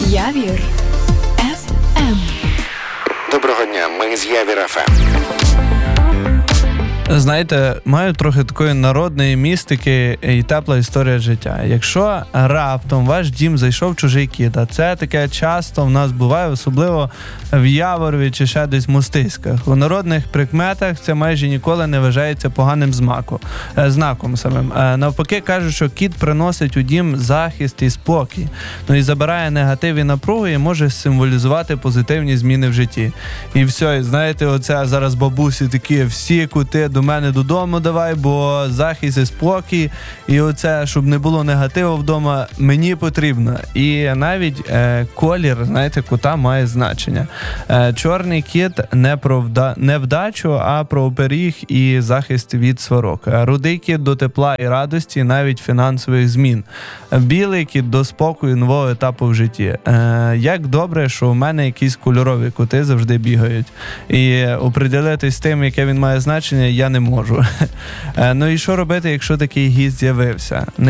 Явір FM. Доброго дня, ми з Явір FM. Знаєте, маю трохи такої народної містики і тепла історія життя. Якщо раптом ваш дім зайшов чужий кіт, а це таке часто в нас буває, особливо в Яворові чи ще десь в Мостиськах. У народних прикметах це майже ніколи не вважається поганим знаком самим. Навпаки, кажуть, що кіт приносить у дім захист і спокій. Ну і забирає негатив і напругу і може символізувати позитивні зміни в житті. І все, і знаєте, оце зараз бабусі такі, всі кути до мене додому давай, бо захист і спокій, і оце, щоб не було негативу вдома, мені потрібно. І навіть колір, знаєте, кота має значення. Чорний кіт не про невдачу, а про оберіг і захист від сварок. Рудий кіт до тепла і радості, навіть фінансових змін. Білий кіт до спокою, нового етапу в житті. Як добре, що у мене якісь кольорові коти завжди бігають. І оприділитись з тим, яке він має значення, я не можу. Ну і що робити, якщо такий гість з'явився?